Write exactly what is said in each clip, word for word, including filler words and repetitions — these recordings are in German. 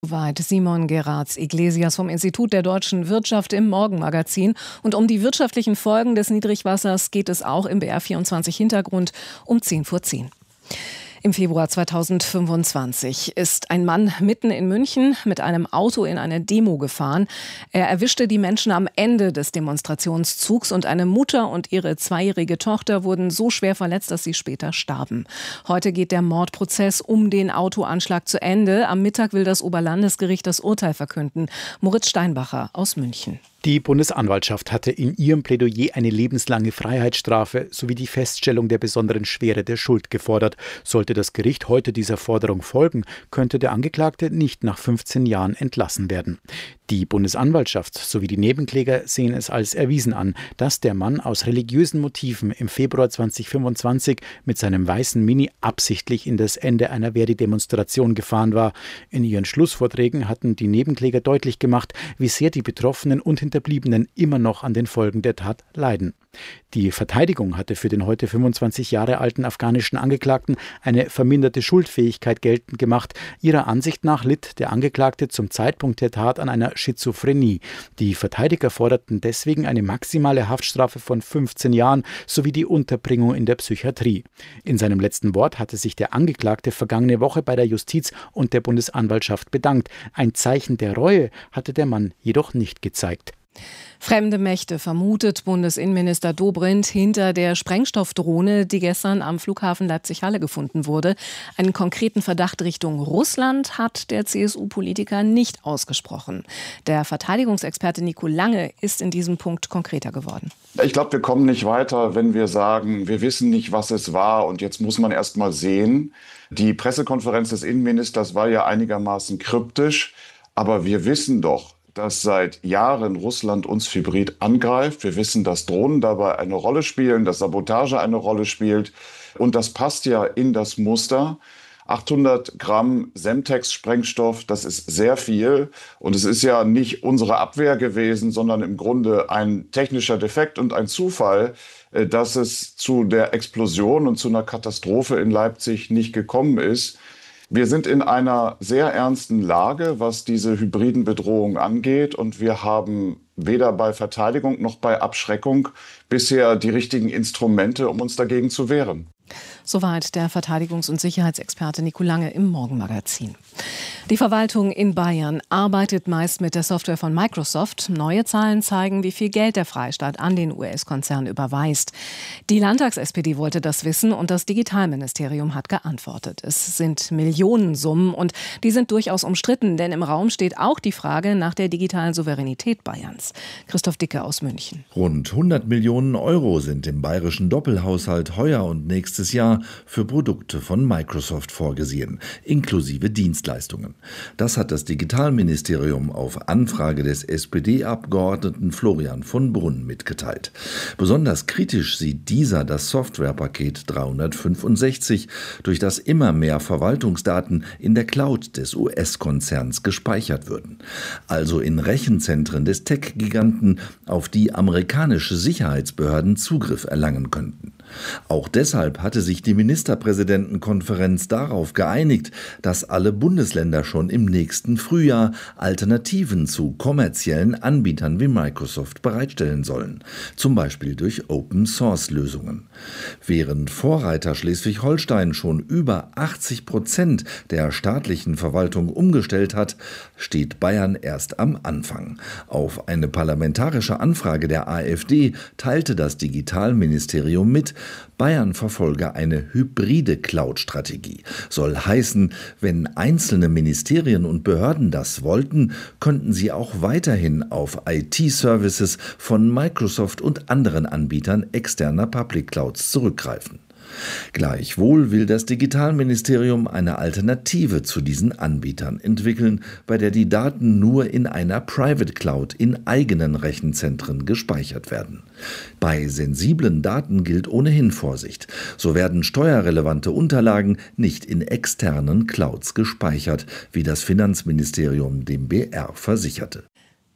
Soweit Simon Geratz-Iglesias vom Institut der deutschen Wirtschaft im Morgenmagazin. Und um die wirtschaftlichen Folgen des Niedrigwassers geht es auch im B R vierundzwanzig Hintergrund um zehn vor zehn. Im Februar zweitausendfünfundzwanzig ist ein Mann mitten in München mit einem Auto in eine Demo gefahren. Er erwischte die Menschen am Ende des Demonstrationszugs und eine Mutter und ihre zweijährige Tochter wurden so schwer verletzt, dass sie später starben. Heute geht der Mordprozess um den Autoanschlag zu Ende. Am Mittag will das Oberlandesgericht das Urteil verkünden. Moritz Steinbacher aus München. Die Bundesanwaltschaft hatte in ihrem Plädoyer eine lebenslange Freiheitsstrafe sowie die Feststellung der besonderen Schwere der Schuld gefordert. Sollte das Gericht heute dieser Forderung folgen, könnte der Angeklagte nicht nach fünfzehn Jahren entlassen werden. Die Bundesanwaltschaft sowie die Nebenkläger sehen es als erwiesen an, dass der Mann aus religiösen Motiven im Februar zweitausendfünfundzwanzig mit seinem weißen Mini absichtlich in das Ende einer Verdi-Demonstration gefahren war. In ihren Schlussvorträgen hatten die Nebenkläger deutlich gemacht, wie sehr die Betroffenen und Hinterbliebenen immer noch an den Folgen der Tat leiden. Die Verteidigung hatte für den heute fünfundzwanzig Jahre alten afghanischen Angeklagten eine verminderte Schuldfähigkeit geltend gemacht. Ihrer Ansicht nach litt der Angeklagte zum Zeitpunkt der Tat an einer Schizophrenie. Die Verteidiger forderten deswegen eine maximale Haftstrafe von fünfzehn Jahren sowie die Unterbringung in der Psychiatrie. In seinem letzten Wort hatte sich der Angeklagte vergangene Woche bei der Justiz und der Bundesanwaltschaft bedankt. Ein Zeichen der Reue hatte der Mann jedoch nicht gezeigt. Fremde Mächte vermutet Bundesinnenminister Dobrindt hinter der Sprengstoffdrohne, die gestern am Flughafen Leipzig-Halle gefunden wurde. Einen konkreten Verdacht Richtung Russland hat der C S U-Politiker nicht ausgesprochen. Der Verteidigungsexperte Nico Lange ist in diesem Punkt konkreter geworden. Ich glaube, wir kommen nicht weiter, wenn wir sagen, wir wissen nicht, was es war und jetzt muss man erst mal sehen. Die Pressekonferenz des Innenministers war ja einigermaßen kryptisch, aber wir wissen doch, dass seit Jahren Russland uns hybrid angreift. Wir wissen, dass Drohnen dabei eine Rolle spielen, dass Sabotage eine Rolle spielt. Und das passt ja in das Muster. achthundert Gramm Semtex-Sprengstoff, das ist sehr viel. Und es ist ja nicht unsere Abwehr gewesen, sondern im Grunde ein technischer Defekt und ein Zufall, dass es zu der Explosion und zu einer Katastrophe in Leipzig nicht gekommen ist. Wir sind in einer sehr ernsten Lage, was diese hybriden Bedrohungen angeht. Und wir haben weder bei Verteidigung noch bei Abschreckung bisher die richtigen Instrumente, um uns dagegen zu wehren. Soweit der Verteidigungs- und Sicherheitsexperte Nico Lange im Morgenmagazin. Die Verwaltung in Bayern arbeitet meist mit der Software von Microsoft. Neue Zahlen zeigen, wie viel Geld der Freistaat an den U S-Konzern überweist. Die Landtags-S P D wollte das wissen und das Digitalministerium hat geantwortet. Es sind Millionensummen und die sind durchaus umstritten, denn im Raum steht auch die Frage nach der digitalen Souveränität Bayerns. Christoph Dicke aus München. Rund hundert Millionen Euro sind im bayerischen Doppelhaushalt heuer und nächstes Jahr für Produkte von Microsoft vorgesehen, inklusive Dienstleistungen. Das hat das Digitalministerium auf Anfrage des S P D-Abgeordneten Florian von Brunn mitgeteilt. Besonders kritisch sieht dieser das Softwarepaket dreihundertfünfundsechzig, durch das immer mehr Verwaltungsdaten in der Cloud des U S-Konzerns gespeichert würden. Also in Rechenzentren des Tech-Giganten, auf die amerikanische Sicherheitsbehörden Zugriff erlangen könnten. Auch deshalb hatte sich die Ministerpräsidentenkonferenz darauf geeinigt, dass alle Bundesländer schon im nächsten Frühjahr Alternativen zu kommerziellen Anbietern wie Microsoft bereitstellen sollen, zum Beispiel durch Open-Source-Lösungen. Während Vorreiter Schleswig-Holstein schon über achtzig Prozent der staatlichen Verwaltung umgestellt hat, steht Bayern erst am Anfang. Auf eine parlamentarische Anfrage der AfD teilte das Digitalministerium mit, Bayern verfolge eine hybride Cloud-Strategie. Soll heißen, wenn einzelne Ministerien und Behörden das wollten, könnten sie auch weiterhin auf I T-Services von Microsoft und anderen Anbietern externer Public Clouds zurückgreifen. Gleichwohl will das Digitalministerium eine Alternative zu diesen Anbietern entwickeln, bei der die Daten nur in einer Private Cloud in eigenen Rechenzentren gespeichert werden. Bei sensiblen Daten gilt ohnehin Vorsicht. So werden steuerrelevante Unterlagen nicht in externen Clouds gespeichert, wie das Finanzministerium dem B R versicherte.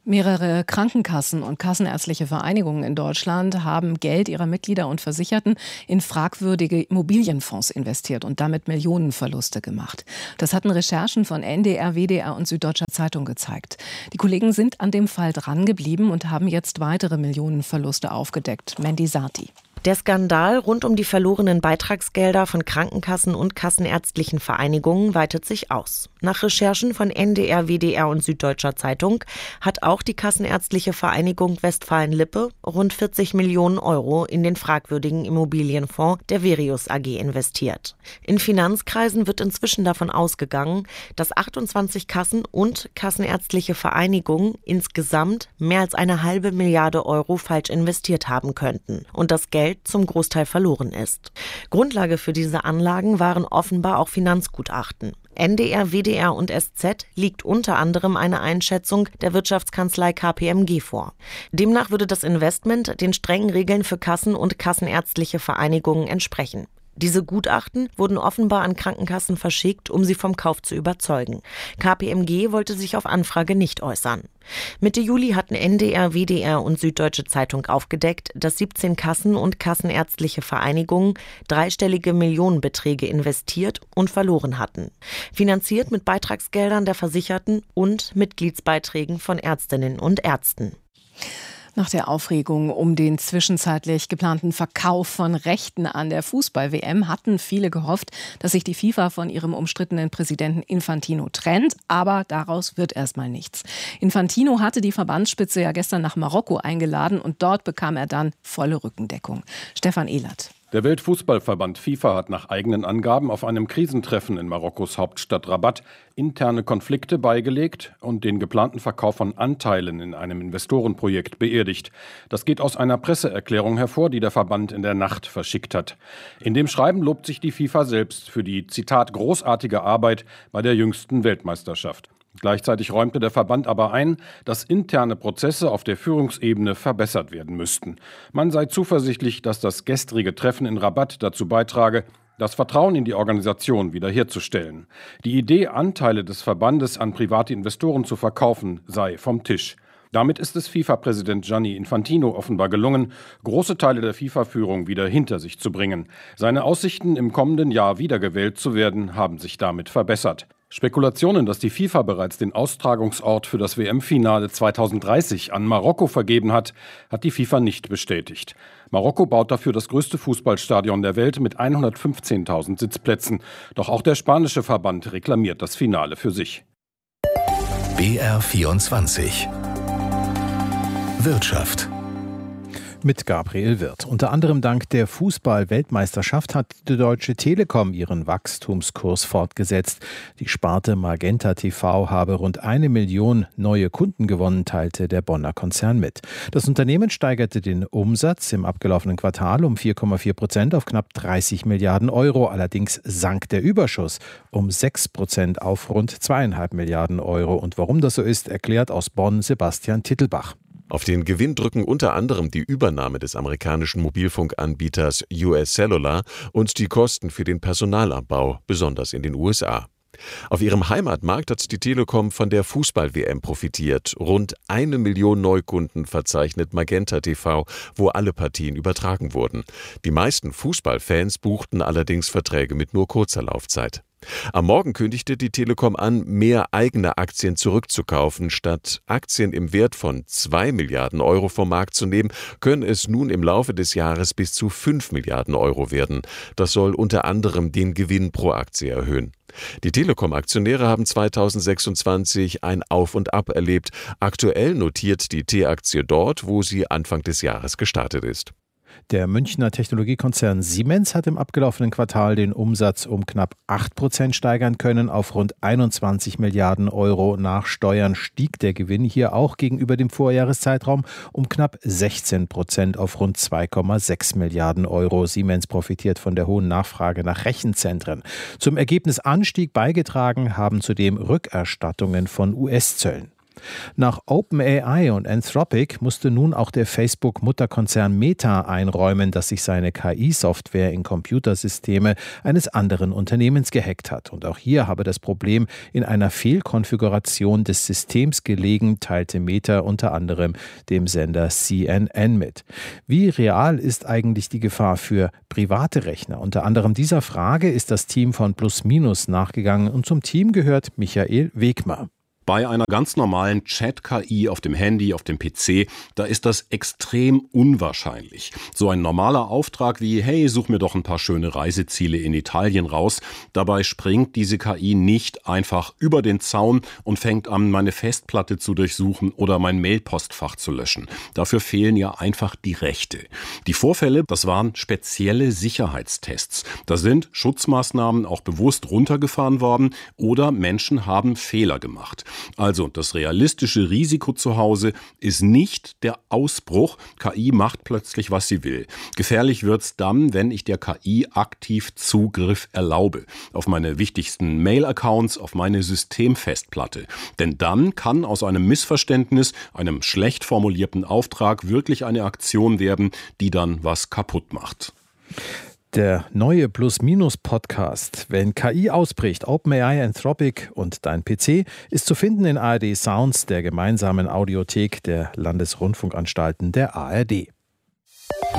Mehrere Krankenkassen und kassenärztliche Vereinigungen in Deutschland haben Geld ihrer Mitglieder und Versicherten in fragwürdige Immobilienfonds investiert und damit Millionenverluste gemacht. Das hatten Recherchen von N D R, W D R und Süddeutscher Zeitung gezeigt. Die Kollegen sind an dem Fall drangeblieben und haben jetzt weitere Millionenverluste aufgedeckt. Mandy Sarti. Der Skandal rund um die verlorenen Beitragsgelder von Krankenkassen und kassenärztlichen Vereinigungen weitet sich aus. Nach Recherchen von N D R, W D R und Süddeutscher Zeitung hat auch die Kassenärztliche Vereinigung Westfalen-Lippe rund vierzig Millionen Euro in den fragwürdigen Immobilienfonds der Verius A G investiert. In Finanzkreisen wird inzwischen davon ausgegangen, dass achtundzwanzig Kassen und kassenärztliche Vereinigungen insgesamt mehr als eine halbe Milliarde Euro falsch investiert haben könnten und das Geld zum Großteil verloren ist. Grundlage für diese Anlagen waren offenbar auch Finanzgutachten. N D R, W D R und S Z liegt unter anderem eine Einschätzung der Wirtschaftskanzlei K P M G vor. Demnach würde das Investment den strengen Regeln für Kassen und kassenärztliche Vereinigungen entsprechen. Diese Gutachten wurden offenbar an Krankenkassen verschickt, um sie vom Kauf zu überzeugen. K P M G wollte sich auf Anfrage nicht äußern. Mitte Juli hatten N D R, W D R und Süddeutsche Zeitung aufgedeckt, dass siebzehn Kassen und kassenärztliche Vereinigungen dreistellige Millionenbeträge investiert und verloren hatten. Finanziert mit Beitragsgeldern der Versicherten und Mitgliedsbeiträgen von Ärztinnen und Ärzten. Nach der Aufregung um den zwischenzeitlich geplanten Verkauf von Rechten an der Fußball-W M hatten viele gehofft, dass sich die FIFA von ihrem umstrittenen Präsidenten Infantino trennt. Aber daraus wird erstmal nichts. Infantino hatte die Verbandsspitze ja gestern nach Marokko eingeladen und dort bekam er dann volle Rückendeckung. Stefan Ehlert. Der Weltfußballverband FIFA hat nach eigenen Angaben auf einem Krisentreffen in Marokkos Hauptstadt Rabat interne Konflikte beigelegt und den geplanten Verkauf von Anteilen in einem Investorenprojekt beerdigt. Das geht aus einer Presseerklärung hervor, die der Verband in der Nacht verschickt hat. In dem Schreiben lobt sich die FIFA selbst für die, Zitat, großartige Arbeit bei der jüngsten Weltmeisterschaft. Gleichzeitig räumte der Verband aber ein, dass interne Prozesse auf der Führungsebene verbessert werden müssten. Man sei zuversichtlich, dass das gestrige Treffen in Rabat dazu beitrage, das Vertrauen in die Organisation wiederherzustellen. Die Idee, Anteile des Verbandes an private Investoren zu verkaufen, sei vom Tisch. Damit ist es FIFA-Präsident Gianni Infantino offenbar gelungen, große Teile der FIFA-Führung wieder hinter sich zu bringen. Seine Aussichten, im kommenden Jahr wiedergewählt zu werden, haben sich damit verbessert. Spekulationen, dass die FIFA bereits den Austragungsort für das W M-Finale zweitausenddreißig an Marokko vergeben hat, hat die FIFA nicht bestätigt. Marokko baut dafür das größte Fußballstadion der Welt mit hundertfünfzehntausend Sitzplätzen. Doch auch der spanische Verband reklamiert das Finale für sich. B R vierundzwanzig Wirtschaft. Mit Gabriel Wirth. Unter anderem dank der Fußball-Weltmeisterschaft hat die Deutsche Telekom ihren Wachstumskurs fortgesetzt. Die Sparte Magenta T V habe rund eine Million neue Kunden gewonnen, teilte der Bonner Konzern mit. Das Unternehmen steigerte den Umsatz im abgelaufenen Quartal um vier Komma vier Prozent auf knapp dreißig Milliarden Euro. Allerdings sank der Überschuss um sechs Prozent auf rund zweieinhalb Milliarden Euro. Und warum das so ist, erklärt aus Bonn Sebastian Tittelbach. Auf den Gewinn drücken unter anderem die Übernahme des amerikanischen Mobilfunkanbieters U S Cellular und die Kosten für den Personalabbau, besonders in den U S A. Auf ihrem Heimatmarkt hat die Telekom von der Fußball-W M profitiert. Rund eine Million Neukunden verzeichnet Magenta T V, wo alle Partien übertragen wurden. Die meisten Fußballfans buchten allerdings Verträge mit nur kurzer Laufzeit. Am Morgen kündigte die Telekom an, mehr eigene Aktien zurückzukaufen. Statt Aktien im Wert von zwei Milliarden Euro vom Markt zu nehmen, können es nun im Laufe des Jahres bis zu fünf Milliarden Euro werden. Das soll unter anderem den Gewinn pro Aktie erhöhen. Die Telekom-Aktionäre haben zweitausendsechsundzwanzig ein Auf und Ab erlebt. Aktuell notiert die T-Aktie dort, wo sie Anfang des Jahres gestartet ist. Der Münchner Technologiekonzern Siemens hat im abgelaufenen Quartal den Umsatz um knapp acht Prozent steigern können. Auf rund einundzwanzig Milliarden Euro nach Steuern stieg der Gewinn hier auch gegenüber dem Vorjahreszeitraum um knapp sechzehn Prozent auf rund zwei Komma sechs Milliarden Euro. Siemens profitiert von der hohen Nachfrage nach Rechenzentren. Zum Ergebnisanstieg beigetragen haben zudem Rückerstattungen von U S-Zöllen. Nach OpenAI und Anthropic musste nun auch der Facebook-Mutterkonzern Meta einräumen, dass sich seine K I-Software in Computersysteme eines anderen Unternehmens gehackt hat. Und auch hier habe das Problem in einer Fehlkonfiguration des Systems gelegen, teilte Meta unter anderem dem Sender C N N mit. Wie real ist eigentlich die Gefahr für private Rechner? Unter anderem dieser Frage ist das Team von Plus Minus nachgegangen und zum Team gehört Michael Wegmer. Bei einer ganz normalen Chat-K I auf dem Handy, auf dem P C, da ist das extrem unwahrscheinlich. So ein normaler Auftrag wie, hey, such mir doch ein paar schöne Reiseziele in Italien raus. Dabei springt diese K I nicht einfach über den Zaun und fängt an, meine Festplatte zu durchsuchen oder mein Mailpostfach zu löschen. Dafür fehlen ja einfach die Rechte. Die Vorfälle, das waren spezielle Sicherheitstests. Da sind Schutzmaßnahmen auch bewusst runtergefahren worden oder Menschen haben Fehler gemacht. Also das realistische Risiko zu Hause ist nicht der Ausbruch. K I macht plötzlich, was sie will. Gefährlich wird's dann, wenn ich der K I aktiv Zugriff erlaube. Auf meine wichtigsten Mail-Accounts, auf meine Systemfestplatte. Denn dann kann aus einem Missverständnis, einem schlecht formulierten Auftrag wirklich eine Aktion werden, die dann was kaputt macht. Der neue Plus-Minus-Podcast, wenn K I ausbricht, OpenAI, Anthropic und dein P C, ist zu finden in A R D Sounds, der gemeinsamen Audiothek der Landesrundfunkanstalten der A R D.